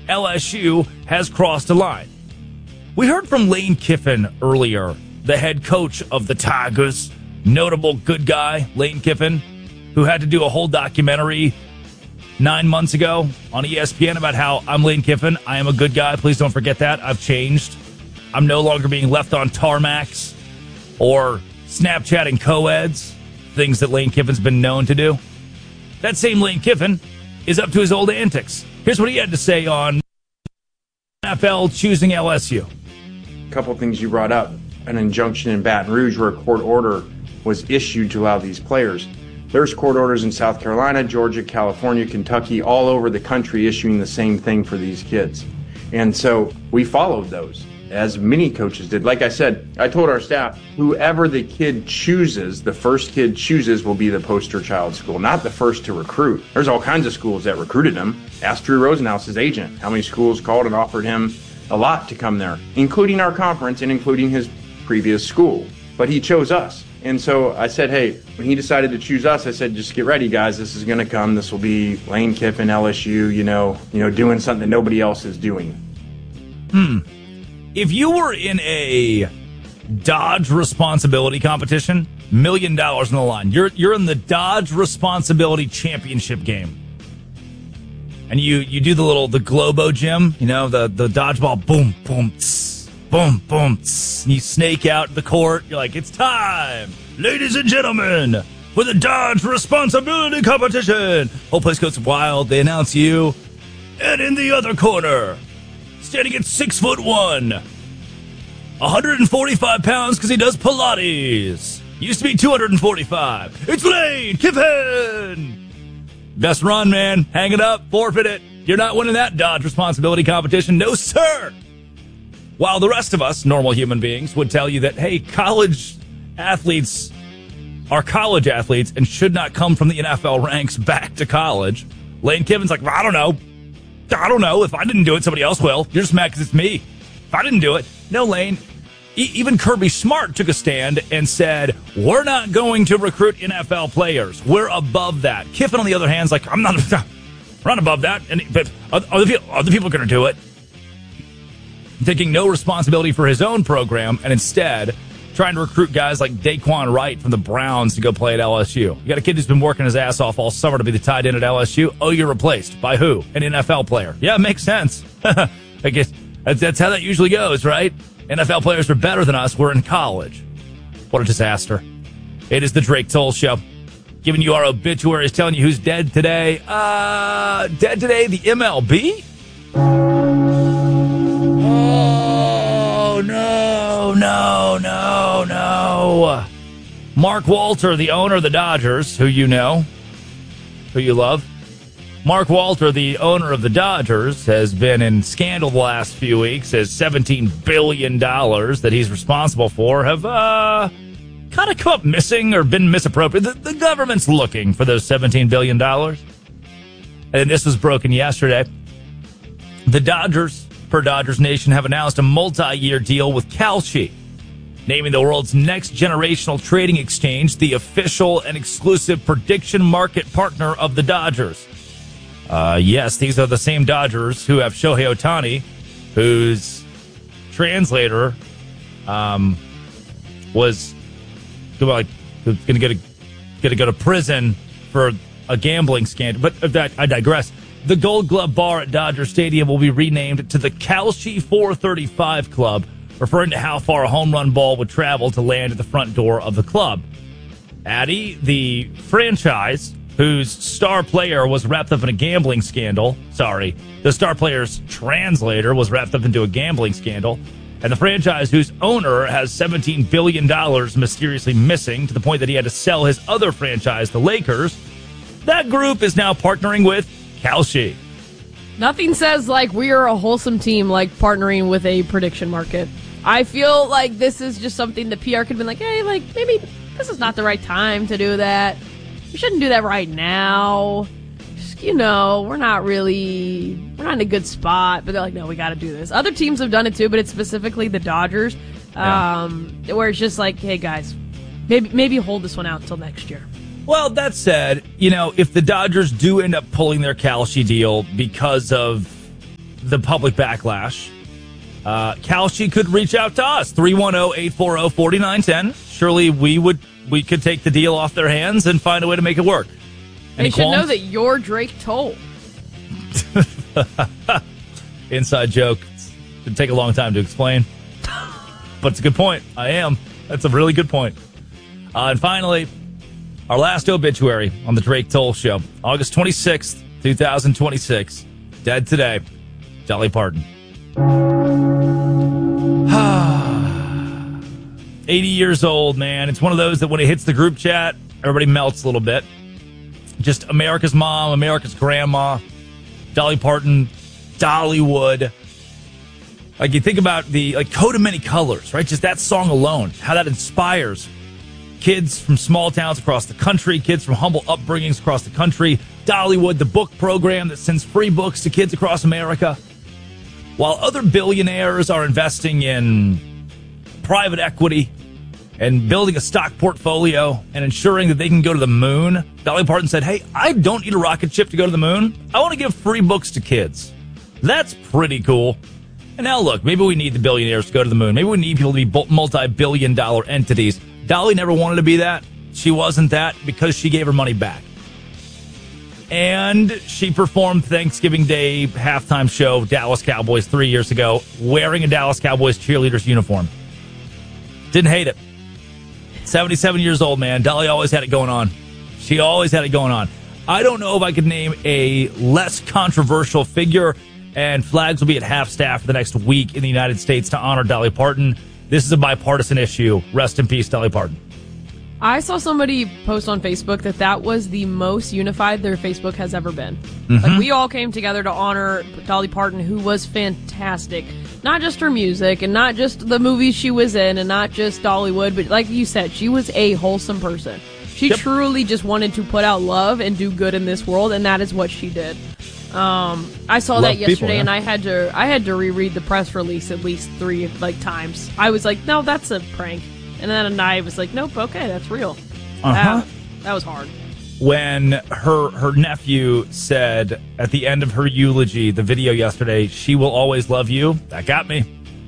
LSU has crossed a line. We heard from Lane Kiffin earlier, the head coach of the Tigers, notable good guy, Lane Kiffin, who had to do a whole documentary 9 months ago on ESPN about how I'm Lane Kiffin. I am a good guy. Please don't forget that. I've changed. I'm no longer being left on tarmacs or Snapchatting co-eds, things that Lane Kiffin's been known to do. That same Lane Kiffin is up to his old antics. Here's what he had to say on NFL choosing LSU. A couple of things you brought up. An injunction in Baton Rouge where a court order was issued to allow these players. There's court orders in South Carolina, Georgia, California, Kentucky, all over the country issuing the same thing for these kids. And so we followed those, as many coaches did. Like I said, I told our staff, whoever the kid chooses, the first kid chooses will be the poster child school, not the first to recruit. There's all kinds of schools that recruited him. Ask Drew Rosenhaus, his agent, how many schools called and offered him a lot to come there, including our conference and including his previous school. But he chose us. And so I said, hey, when he decided to choose us, I said, just get ready, guys. This is going to come. This will be Lane Kiffin, LSU, doing something that nobody else is doing. If you were in a Dodge responsibility competition, $1 million on the line. You're in the Dodge responsibility championship game. And you do the Globo gym, the dodgeball, boom, boom, tss, boom, boom, tss. And you snake out the court. You're like, it's time, ladies and gentlemen, for the Dodge responsibility competition. Whole place goes wild. They announce you. And in the other corner, standing at 6'1", 145 pounds because he does Pilates. Used to be 245. It's Lane Kiffin. Best run, man. Hang it up. Forfeit it. You're not winning that Dodge responsibility competition. No, sir. While the rest of us, normal human beings, would tell you that, hey, college athletes are college athletes and should not come from the NFL ranks back to college. Lane Kiffin's like, well, I don't know. If I didn't do it, somebody else will. You're just mad because it's me. If I didn't do it. No, Lane. Even Kirby Smart took a stand and said, we're not going to recruit NFL players. We're above that. Kiffin, on the other hand, is like, we're not above that. But other people are going to do it. Taking no responsibility for his own program and instead trying to recruit guys like Daquan Wright from the Browns to go play at LSU. You got a kid who's been working his ass off all summer to be the tight end at LSU. Oh, you're replaced. By who? An NFL player. Yeah, it makes sense. I guess that's how that usually goes, right? NFL players are better than us. We're in college. What a disaster. It is the Drake Toll Show. Giving you our obituaries, telling you who's dead today. Dead today, the MLB? Oh, no. Mark Walter, the owner of the Dodgers, who you know, who you love. Mark Walter, the owner of the Dodgers, has been in scandal the last few weeks as $17 billion that he's responsible for have kind of come up missing or been misappropriated. The government's looking for those $17 billion. And this was broken yesterday. The Dodgers, per Dodgers Nation, have announced a multi-year deal with Kalshi, naming the world's next generational trading exchange the official and exclusive prediction market partner of the Dodgers. Yes, these are the same Dodgers who have Shohei Ohtani, whose translator was going to go to prison for a gambling scandal. But I digress. The Gold Glove Bar at Dodger Stadium will be renamed to the Kalshi 435 Club, referring to how far a home run ball would travel to land at the front door of the club. Addy, the franchise whose star player was wrapped up in a gambling scandal. The star player's translator was wrapped up into a gambling scandal. And the franchise whose owner has $17 billion mysteriously missing to the point that he had to sell his other franchise, the Lakers. That group is now partnering with Kalshi. Nothing says like we are a wholesome team like partnering with a prediction market. I feel like this is just something that PR could have been like, hey, like maybe this is not the right time to do that. We shouldn't do that right now. Just, we're not in a good spot. But they're like, no, we got to do this. Other teams have done it too, but it's specifically the Dodgers, where it's just like, hey, guys, maybe hold this one out until next year. Well, that said, if the Dodgers do end up pulling their Kalshi deal because of the public backlash, Kalshi could reach out to us, 310-840-4910. Surely we could take the deal off their hands and find a way to make it work. They should know that you're Drake Toll. Inside joke. It'd take a long time to explain. But it's a good point. I am. That's a really good point. And finally, our last obituary on the Drake Toll Show. August 26th, 2026. Dead today. Dolly Parton. 80 years old, man. It's one of those that when it hits the group chat, everybody melts a little bit. Just America's mom, America's grandma, Dolly Parton, Dollywood. Like, you think about the Coat of Many Colors, right? Just that song alone, how that inspires kids from small towns across the country, kids from humble upbringings across the country. Dollywood, the book program that sends free books to kids across America. While other billionaires are investing in private equity and building a stock portfolio and ensuring that they can go to the moon, Dolly Parton said, hey, I don't need a rocket ship to go to the moon. I want to give free books to kids. That's pretty cool. And now look, maybe we need the billionaires to go to the moon. Maybe we need people to be multi-billion-dollar entities. Dolly never wanted to be that. She wasn't that because she gave her money back. And she performed Thanksgiving Day halftime show, Dallas Cowboys, 3 years ago, wearing a Dallas Cowboys cheerleader's uniform. Didn't hate it. 77 years old, man. Dolly always had it going on. She always had it going on. I don't know if I could name a less controversial figure, and flags will be at half-staff for the next week in the United States to honor Dolly Parton. This is a bipartisan issue. Rest in peace, Dolly Parton. I saw somebody post on Facebook that was the most unified their Facebook has ever been. Mm-hmm. Like, we all came together to honor Dolly Parton, who was fantastic. Not just her music, and not just the movies she was in, and not just Dollywood, but like you said, she was a wholesome person. She truly just wanted to put out love and do good in this world, and that is what she did. I saw that yesterday, people, yeah. And I had to reread the press release at least 3 times. I was like, no, that's a prank. And then I was like, nope, okay, that's real. Uh-huh. That was hard. When her nephew said at the end of her eulogy, the video yesterday, she will always love you, that got me.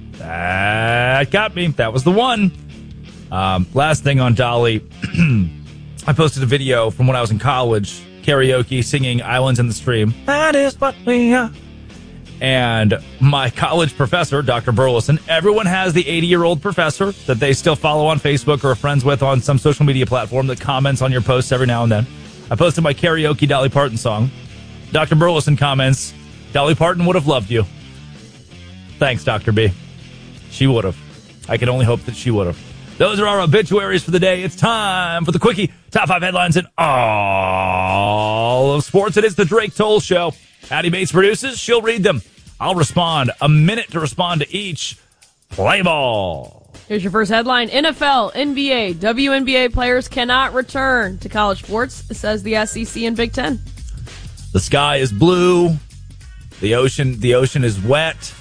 That was the one. Last thing on Dolly, I posted a video from when I was in college, karaoke, singing Islands in the Stream. That is what we are. And my college professor, Dr. Burleson, everyone has the 80-year-old professor that they still follow on Facebook or are friends with on some social media platform that comments on your posts every now and then. I posted my karaoke Dolly Parton song. Dr. Burleson comments, Dolly Parton would have loved you. Thanks, Dr. B. She would have. I can only hope that she would have. Those are our obituaries for the day. It's time for the Quickie. Top 5 headlines in all of sports. It is the Drake Toll Show. Addie Bates produces. She'll read them. I'll respond. A minute to respond to each. Play ball. Here's your first headline. NFL, NBA, WNBA players cannot return to college sports, says the SEC and Big Ten. The sky is blue. The ocean is wet.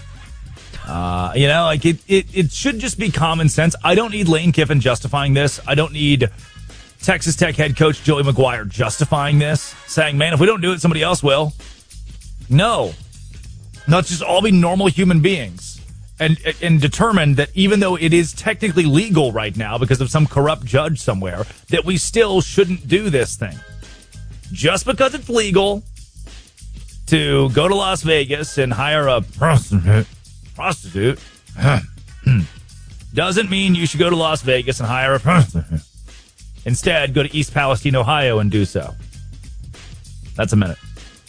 It should just be common sense. I don't need Lane Kiffin justifying this. I don't need Texas Tech head coach Joey McGuire justifying this, saying, man, if we don't do it, somebody else will. No. Let's just all be normal human beings and determine that even though it is technically legal right now because of some corrupt judge somewhere, that we still shouldn't do this thing. Just because it's legal to go to Las Vegas and hire a prostitute doesn't mean you should go to Las Vegas and hire a prostitute. Instead, go to East Palestine, Ohio and do so. That's a minute.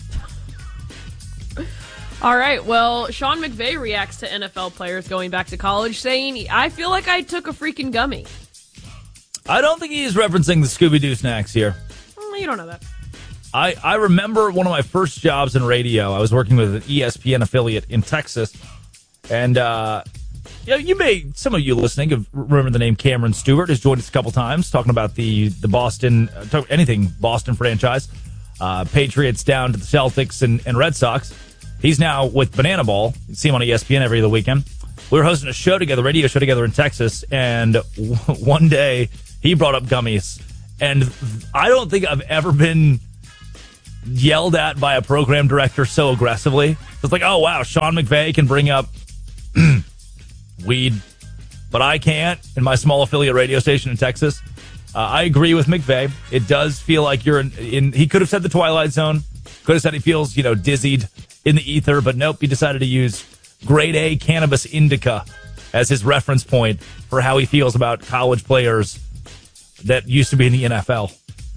All right, well, Sean McVay reacts to NFL players going back to college, saying, I feel like I took a freaking gummy. I don't think he's referencing the Scooby-Doo snacks here. You don't know that. I remember one of my first jobs in radio. I was working with an ESPN affiliate in Texas. And, some of you listening have remembered the name Cameron Stewart has joined us a couple times talking about the Boston, anything Boston franchise, Patriots down to the Celtics and Red Sox. He's now with Banana Ball. You see him on ESPN every other weekend. We were hosting a show together, radio show together in Texas, and one day he brought up gummies. And I don't think I've ever been yelled at by a program director so aggressively. It's like, oh, wow, Sean McVay can bring up weed, but I can't in my small affiliate radio station in Texas. I agree with McVay. It does feel like you're in he could have said the Twilight Zone, could have said he feels, dizzied in the ether, but nope, he decided to use grade A cannabis indica as his reference point for how he feels about college players that used to be in the NFL.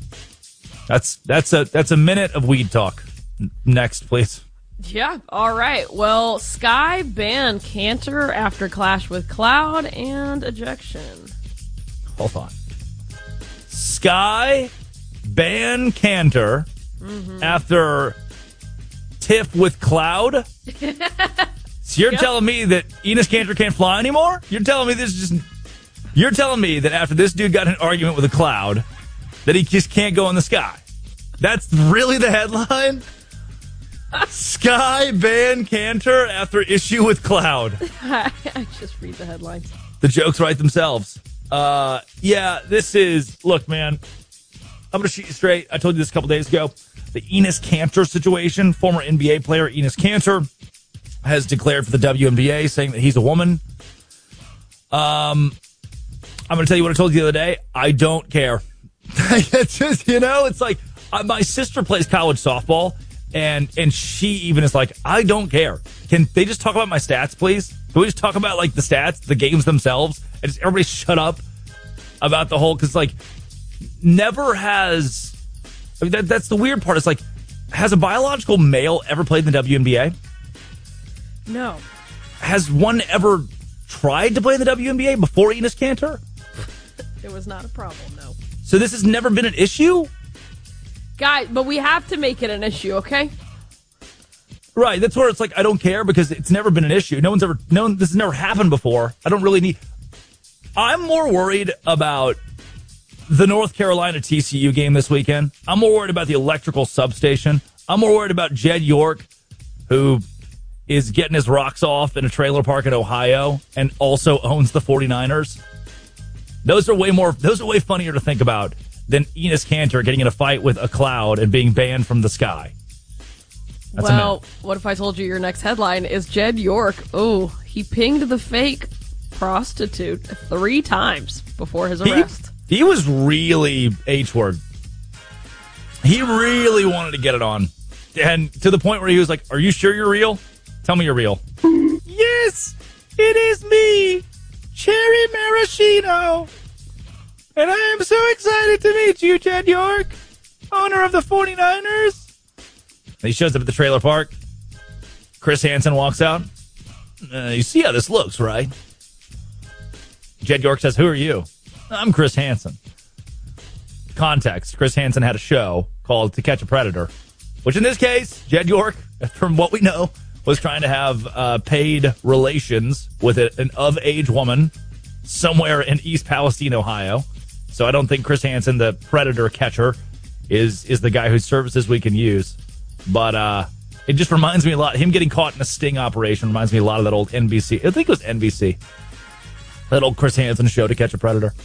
That's a minute of weed talk. Next, please. Yeah, all right. Well, Sky banned Cantor after clash with Cloud and ejection. Hold on. Sky banned Cantor after tiff with Cloud? So you're telling me that Enes Kanter can't fly anymore? You're telling me you're telling me that after this dude got in an argument with a Cloud, that he just can't go in the sky? That's really the headline? Sky banned Cantor after issue with Cloud. I just read the headlines. The jokes write themselves. Look, man, I'm going to shoot you straight. I told you this a couple days ago. The Enes Kanter situation, former NBA player Enes Kanter has declared for the WNBA, saying that he's a woman. I'm going to tell you what I told you the other day. I don't care. It's just, it's like my sister plays college softball, and she even is like, I don't care. Can they just talk about my stats, please? Can we just talk about, the stats, the games themselves, and just everybody shut up about the whole, because, never has, that's the weird part. It's has a biological male ever played in the WNBA? No. Has one ever tried to play in the WNBA before Enes Kanter? It was not a problem, no. So this has never been an issue? Guys, but we have to make it an issue, okay? Right, that's where it's I don't care because it's never been an issue. This has never happened before. I don't really need... I'm more worried about the North Carolina TCU game this weekend. I'm more worried about the electrical substation. I'm more worried about Jed York, who is getting his rocks off in a trailer park in Ohio and also owns the 49ers. Those are way funnier to think about than Enes Kanter getting in a fight with a Cloud and being banned from the sky. That's what if I told you your next headline is Jed York? Oh, he pinged the fake prostitute 3 times before his arrest. He was really H-word. He really wanted to get it on. And to the point where he was like, are you sure you're real? Tell me you're real. Yes, it is me, Cherry Maraschino. And I am so excited to meet you, Jed York, owner of the 49ers. And he shows up at the trailer park. Chris Hansen walks out. You see how this looks, right? Jed York says, who are you? I'm Chris Hansen. Context, Chris Hansen had a show called To Catch a Predator, which in this case, Jed York, from what we know, was trying to have paid relations with an of-age woman somewhere in East Palestine, Ohio. So I don't think Chris Hansen, the predator catcher, is the guy whose services we can use. But it just reminds me a lot. Him getting caught in a sting operation reminds me a lot of that old NBC. I think it was NBC. That old Chris Hansen show, To Catch a Predator.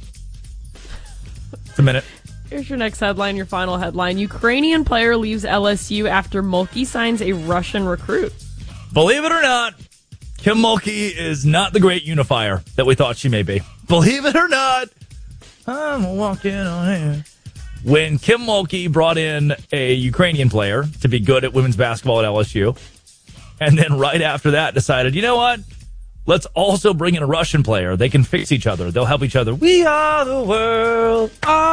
It's a minute. Here's your next headline, your final headline. Ukrainian player leaves LSU after Mulkey signs a Russian recruit. Believe it or not, Kim Mulkey is not the great unifier that we thought she may be. Believe it or not, I'm walking on air. When Kim Mulkey brought in a Ukrainian player to be good at women's basketball at LSU, and then right after that decided, you know what? Let's also bring in a Russian player. They can fix each other. They'll help each other. We are the world.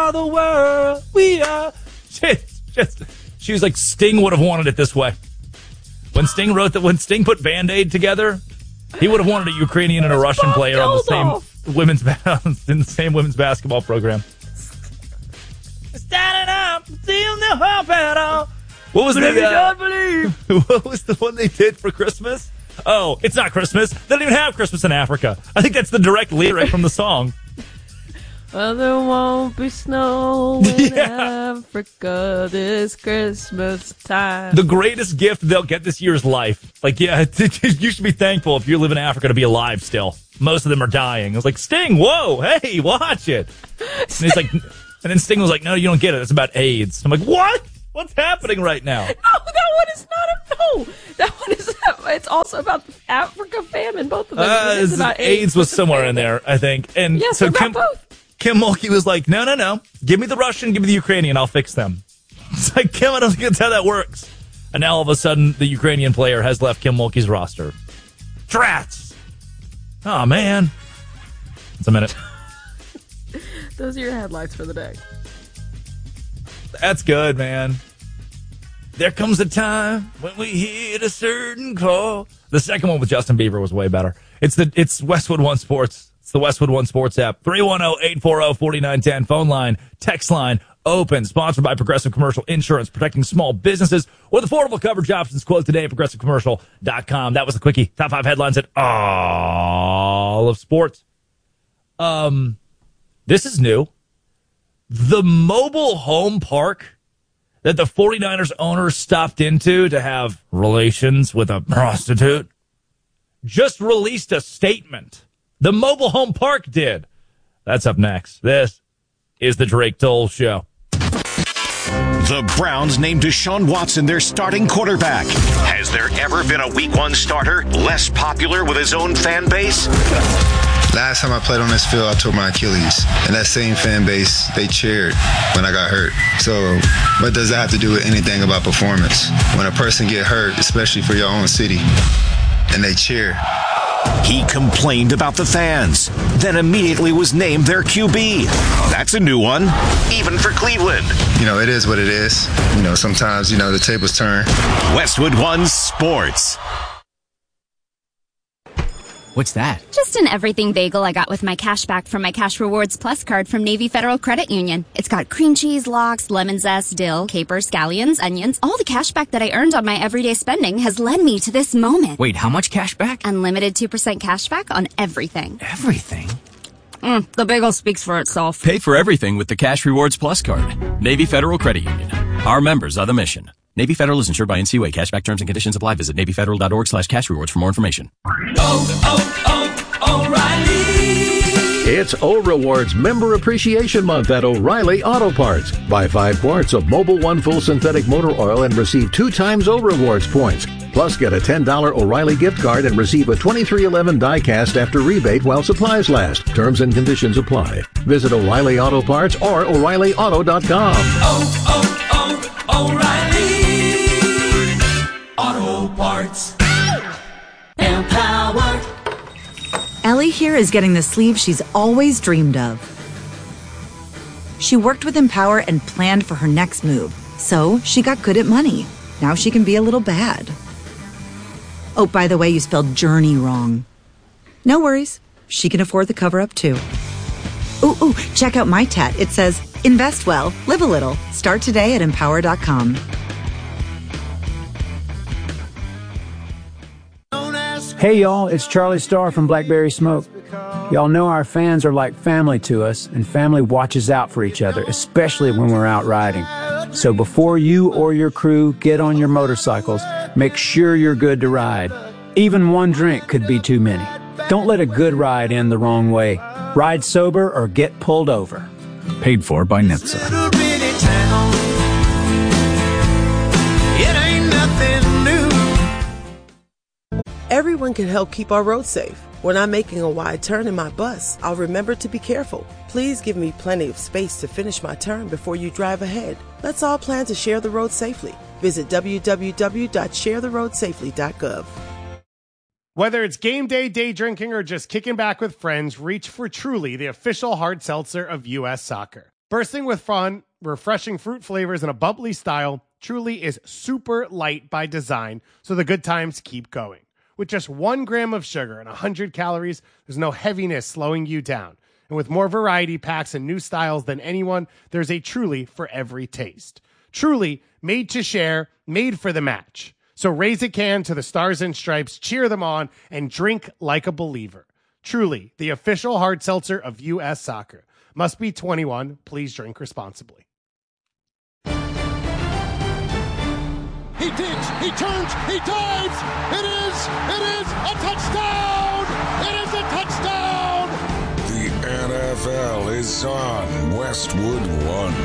We are. She was like, Sting would have wanted it this way. When Sting put Band-Aid together, he would have wanted a Ukrainian and a Russian player on the same women's basketball program. Standing up, still no hope at all. What was what was the one they did for Christmas? Oh, it's not Christmas. They don't even have Christmas in Africa. I think that's the direct lyric from the song. Well, there won't be snow in Africa this Christmas time. The greatest gift they'll get this year is life. You should be thankful if you live in Africa to be alive still. Most of them are dying. I was like, Sting, whoa, hey, watch it. And he's like, and then Sting was like, no, you don't get it. It's about AIDS. I'm like, what? What's happening right now? No, that one is that one is, it's also about the Africa famine, both of them. It's about AIDS was somewhere in there, I think. And yes, so both. Kim Mulkey was like, no. Give me the Russian, give me the Ukrainian, I'll fix them. It's like, Kim, I don't think that's how that works. And now all of a sudden, the Ukrainian player has left Kim Mulkey's roster. Drats! Oh, man. It's a minute. Those are your headlights for the day. That's good, man. There comes a time when we hit a certain call. The second one with Justin Bieber was way better. It's Westwood One Sports. It's the Westwood One Sports app. 310-840-4910. Phone line, text line, open. Sponsored by Progressive Commercial Insurance, protecting small businesses with affordable coverage options. Quote today at progressivecommercial.com. That was the quickie. Top 5 headlines at all of sports. This is new. The mobile home park that the 49ers owner stopped into to have relations with a prostitute just released a statement. The mobile home park did. That's up next. This is the Drake Toll Show. The Browns named Deshaun Watson their starting quarterback. Has there ever been a Week 1 starter less popular with his own fan base? Last time I played on this field, I tore my Achilles. And that same fan base, they cheered when I got hurt. So what does that have to do with anything about performance? When a person get hurt, especially for your own city, and they cheer. He complained about the fans, then immediately was named their QB. That's a new one, even for Cleveland. You know, it is what it is. You know, sometimes, the tables turn. Westwood One Sports. What's that? Just an everything bagel I got with my cash back from my Cash Rewards Plus card from Navy Federal Credit Union. It's got cream cheese, lox, lemon zest, dill, capers, scallions, onions. All the cash back that I earned on my everyday spending has led me to this moment. Wait, how much cash back? Unlimited 2% cash back on everything. Everything? The bagel speaks for itself. Pay for everything with the Cash Rewards Plus card. Navy Federal Credit Union. Our members are the mission. Navy Federal is insured by NCUA. Cashback terms and conditions apply. Visit NavyFederal.org/cashrewards for more information. O'Reilly! It's O-Rewards Member Appreciation Month at O'Reilly Auto Parts. Buy 5 quarts of Mobil 1 Full Synthetic Motor Oil and receive 2 times O-Rewards points. Plus, get a $10 O'Reilly gift card and receive a 2311 die-cast after rebate while supplies last. Terms and conditions apply. Visit O'Reilly Auto Parts or O'ReillyAuto.com. O'Reilly Auto Parts. Empower. Ellie here is getting the sleeve she's always dreamed of. She worked with Empower and planned for her next move, so she got good at money. Now she can be a little bad. Oh, by the way, you spelled journey wrong. No worries. She can afford the cover-up, too. Ooh, check out my tat. It says, invest well, live a little. Start today at Empower.com. Hey, y'all, it's Charlie Starr from Blackberry Smoke. Y'all know our fans are like family to us, and family watches out for each other, especially when we're out riding. So before you or your crew get on your motorcycles, make sure you're good to ride. Even one drink could be too many. Don't let a good ride end the wrong way. Ride sober or get pulled over. Paid for by NHTSA. Everyone can help keep our roads safe. When I'm making a wide turn in my bus, I'll remember to be careful. Please give me plenty of space to finish my turn before you drive ahead. Let's all plan to share the road safely. Visit www.sharetheroadsafely.gov. Whether it's game day, day drinking, or just kicking back with friends, reach for Truly, the official hard seltzer of U.S. Soccer. Bursting with fun, refreshing fruit flavors, and a bubbly style, Truly is super light by design, so the good times keep going. With just 1 gram of sugar and 100 calories, there's no heaviness slowing you down. And with more variety packs and new styles than anyone, there's a Truly for every taste. Truly, made to share, made for the match. So raise a can to the Stars and Stripes, cheer them on, and drink like a believer. Truly, the official hard seltzer of U.S. Soccer. Must be 21. Please drink responsibly. He digs, he turns, he dives. It is a touchdown. It is a touchdown. The NFL is on Westwood One.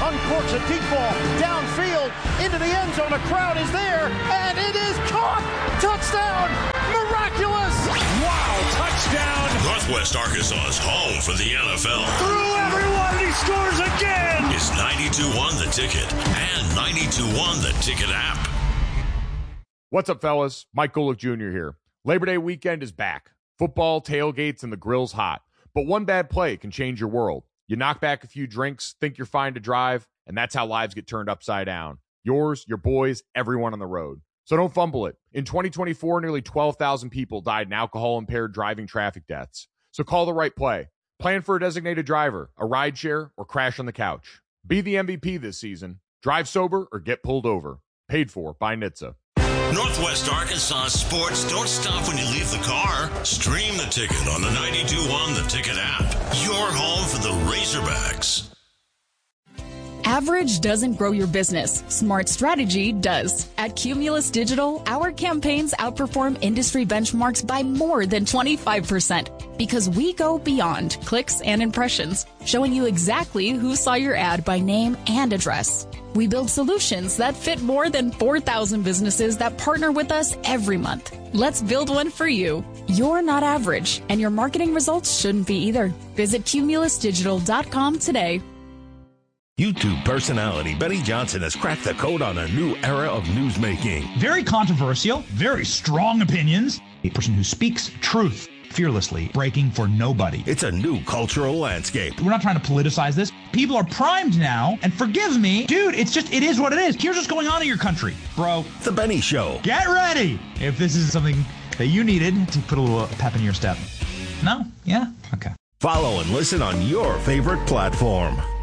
uncorks a deep ball downfield into the end zone. A crowd is there, and it is caught. Touchdown! Miraculous! Wow, touchdown! Northwest Arkansas's home for the NFL. Through everyone, he scores again! Is 92.1 The Ticket and 92.1 The Ticket app. What's up, fellas? Mike Golick Jr. here. Labor Day weekend is back. Football, tailgates, and the grill's hot. But one bad play can change your world. You knock back a few drinks, think you're fine to drive, and that's how lives get turned upside down. Yours, your boys, everyone on the road. So don't fumble it. In 2024, nearly 12,000 people died in alcohol-impaired driving traffic deaths. So call the right play. Plan for a designated driver, a rideshare, or crash on the couch. Be the MVP this season. Drive sober or get pulled over. Paid for by NHTSA. Northwest Arkansas sports don't stop when you leave the car. Stream The Ticket on the 92.1 The Ticket app. Your home for the Razorbacks. Average doesn't grow your business. Smart strategy does. At Cumulus Digital, our campaigns outperform industry benchmarks by more than 25% because we go beyond clicks and impressions, showing you exactly who saw your ad by name and address. We build solutions that fit more than 4,000 businesses that partner with us every month. Let's build one for you. You're not average, and your marketing results shouldn't be either. Visit cumulusdigital.com today. YouTube personality Benny Johnson has cracked the code on a new era of newsmaking. Very controversial, very strong opinions. A person who speaks truth fearlessly, breaking for nobody. It's a new cultural landscape. We're not trying to politicize this. People are primed now, and forgive me, dude, it is what it is. Here's what's going on in your country, bro. The Benny Show. Get ready if this is something that you needed to put a little pep in your step. No? Yeah? Okay. Follow and listen on your favorite platform.